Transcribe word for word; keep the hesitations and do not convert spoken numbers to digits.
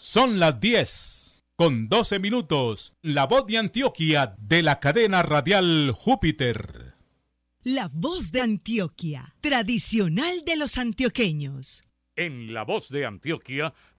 Son las diez con doce minutos. La voz de Antioquia de la cadena radial Júpiter. La voz de Antioquia, tradicional de los antioqueños. En La Voz de Antioquia